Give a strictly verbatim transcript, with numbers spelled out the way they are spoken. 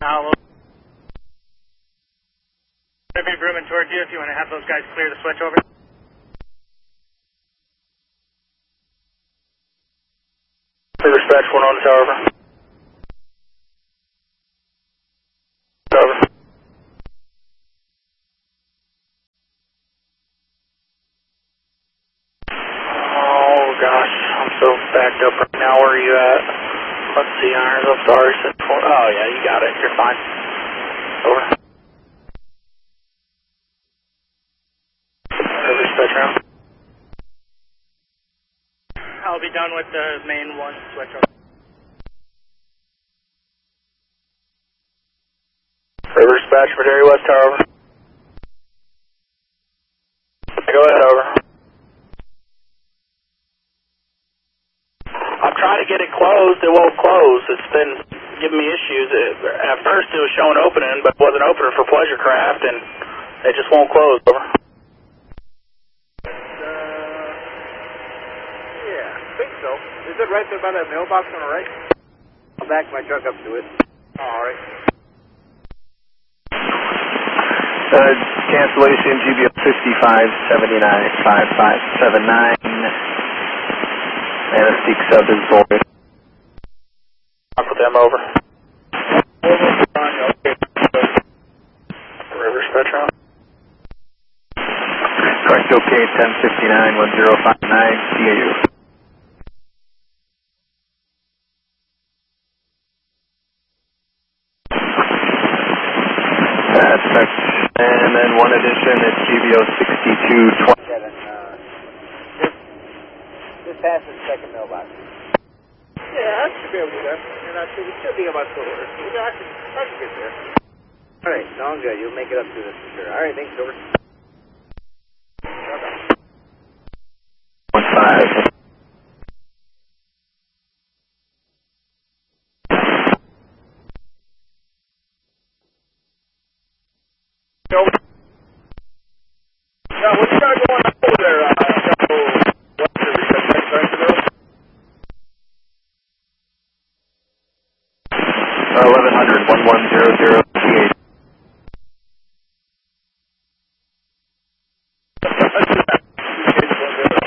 I'll be grooming towards you if you want to have those guys clear the switch over. Dispatch one on the tower, over. Over. Oh gosh, I'm so backed up right now. Where are you at? Let's see, irons. I'm sorry. Oh yeah, you got it. You're fine. Over. Over dispatch round. I'll be done with the main one switch over. River dispatch for Dairy West Tower, over. Go ahead, over. I'm trying to get it closed. It won't close. It's been giving me issues. It, at first it was showing opening, but it wasn't opening for Pleasure Craft, and it just won't close, over. So, is it right there by that mailbox on the right? I'll back my truck up to it. All right. Uh, cancellation G B O fifty-five seventy-nine five five seven nine. Anastique sub is void. I'll put them over. River Spectrum. Correct, okay, ten fifty-nine one zero five nine, C A U. And then one addition at G B O sixty-two twenty. Kevin, uh, just, just past the second mailbox. Yeah, I should be able to do that. And I should, it should be about four orders. Yeah, I should, I should get there. All right, sounds good. You'll make it up to this for sure. All right, thanks, over. One five. Yeah, what you got going on over there? Uh, what's the reset time to go? eleven hundred, one one zero zero